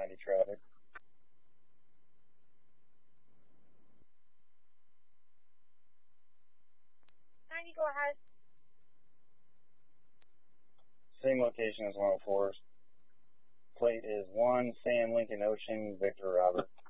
90 traffic. 90, go ahead. Same location as 104's. Plate is 1 Sam Lincoln Ocean Victor Robert.